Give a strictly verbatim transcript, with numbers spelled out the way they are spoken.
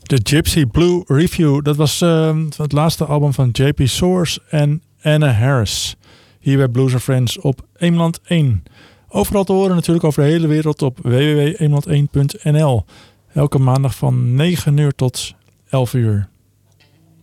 The Gypsy Blue Review. Dat was uh, het laatste album van J P Soars en Anna Harris. Hier bij Blues and Friends op Eemland één. Overal te horen natuurlijk over de hele wereld op w w w punt eemland één punt n l. Elke maandag van negen uur tot elf uur.